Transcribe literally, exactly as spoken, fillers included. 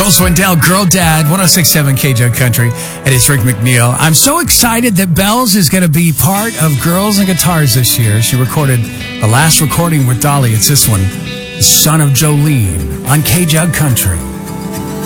Bill Swindell, Girl Dad, one oh six point seven K J Country, and it's Rick McNeil. I'm so excited that Bells is going to be part of Girls and Guitars this year. She recorded the last recording with Dolly. It's this one, The Son of Jolene, on K J Country.